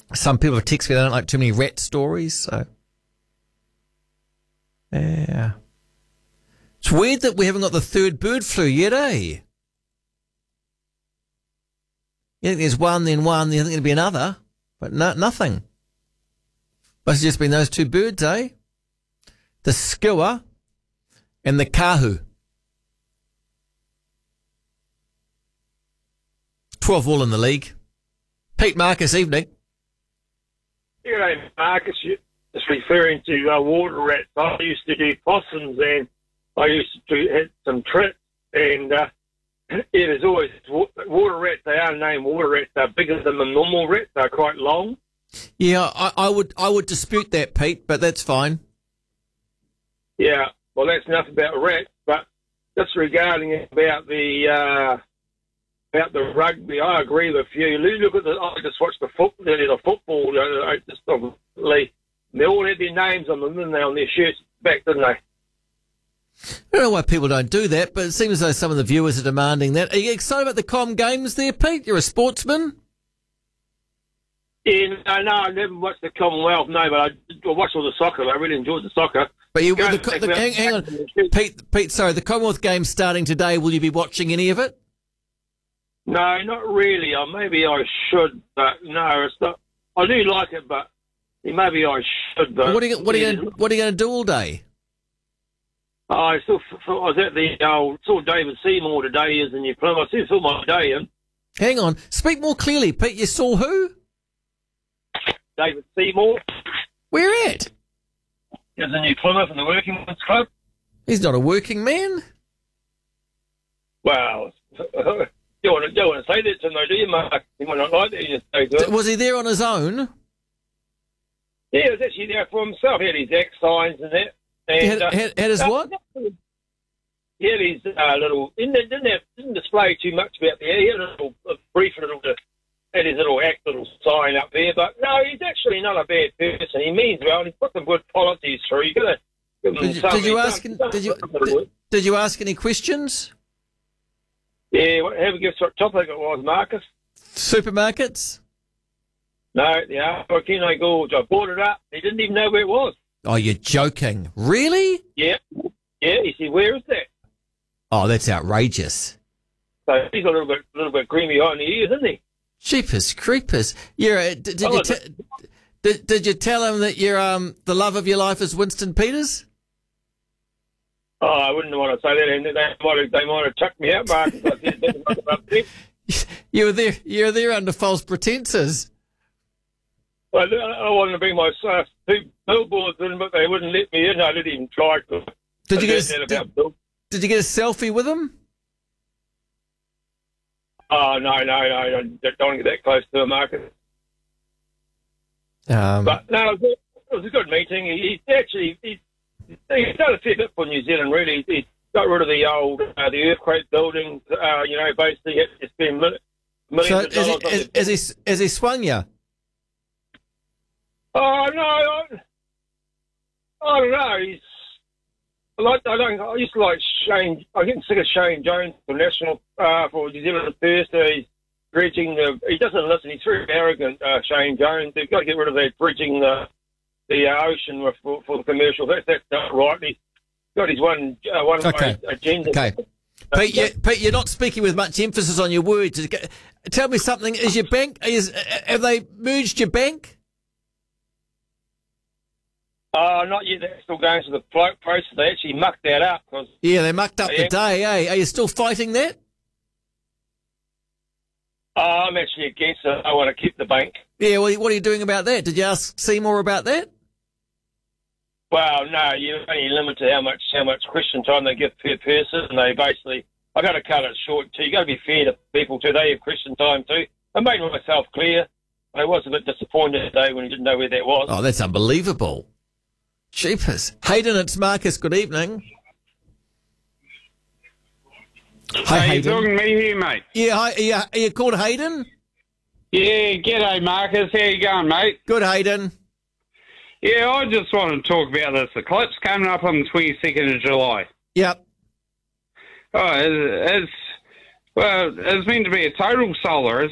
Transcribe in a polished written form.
Some people have texted me they don't like too many rat stories, so... Yeah. It's weird that we haven't got the third bird flu yet, eh? You think there's one, then there'll be another, but nothing. Must have just been those two birds, eh? The skua and the kahu. 12 all in the league. Pete Marcus, evening. G'day, Marcus. Just referring to water rats. I used to do possums and I used to hit some trips, and it is always water rats. They are named water rats. They're bigger than the normal rats. They're quite long. Yeah, I would dispute that, Pete, but that's fine. Yeah, well, that's enough about rats. But just regarding about the rugby, I agree with you. Look at I just watched the football. They all had their names on them, didn't they, on their shirts back, didn't they? I don't know why people don't do that, but it seems as though some of the viewers are demanding that. Are you excited about the Com Games there, Pete? You're a sportsman? Yeah, no, I never watched the Commonwealth, no, but I watched all the soccer. I really enjoyed the soccer. But hang on, Pete, sorry, the Commonwealth Games starting today, will you be watching any of it? No, not really. Or maybe I should, but no, it's not. I do like it, but maybe I should. But what are you going to do all day? I was at the saw David Seymour today. He is in New Plymouth. I saw my day in. Hang on, speak more clearly, Pete. You saw who? David Seymour. Where at? He was in New Plymouth in the Working Men's Club. He's not a working man. Well, you want to say that to him, though, do you, Mark? He might not like that. You just say to him. Was he there on his own? Yeah, he was actually there for himself. He had his X signs and that. And, had his what? He had his little... Didn't display too much about the... He had a brief little... Had his little sign up there. But, no, he's actually not a bad person. He means well, and he's put some good policies through. You got to give him some... Did you ask any questions? Yeah, have a guess what topic it was, Marcus? Supermarkets? No, the Arpakino Gorge. I brought it up. He didn't even know where it was. Oh, you're joking. Really? Yeah. Yeah, he said, where is that? Oh, that's outrageous. So he's a little bit creamy behind the ears, isn't he? Jeepers creepers. Did you tell him that you're the love of your life is Winston Peters? Oh, I wouldn't want to say that, and they might have chucked me out, Marcus. You were there under false pretences. Well, I wanted to bring my two billboards in, but they wouldn't let me in. I didn't even try. Did you get a selfie with them? Oh, no. I don't want to get that close to him, Marcus. But, no, it was a good meeting. He's done a fair bit for New Zealand, really. He's got rid of the old, the earthquake buildings, basically had to spend millions of dollars. Has he swung you? Oh, no, I don't know. I used to like Shane. I'm getting sick of Shane Jones for for New Zealand First. He's bridging he doesn't listen. He's very arrogant, Shane Jones. They've got to get rid of that bridging the ocean for the commercial. That's not right. He's got his one agenda. Okay. Pete, you're not speaking with much emphasis on your words. Tell me something. Is your bank? Have they merged your bank? Not yet. They're still going through the process. They actually mucked that up. They mucked up the day, eh? Are you still fighting that? I'm actually against it. I want to keep the bank. Yeah, well, what are you doing about that? Did you ask Seymour about that? Well, no, you're only limited how much question time they give per person, and they basically... I've got to cut it short, too. You've got to be fair to people, too. They have question time, too. I made myself clear. I was a bit disappointed today when he didn't know where that was. Oh, that's unbelievable. Jeepers. Hayden, it's Marcus. Good evening. Hi, Hayden. You talking to me here, mate? Yeah, hi. Are you called Hayden? Yeah, g'day, Marcus. How you going, mate? Good, Hayden. Yeah, I just want to talk about this eclipse coming up on the 22nd of July. Yep. Oh, it's meant to be a total solar,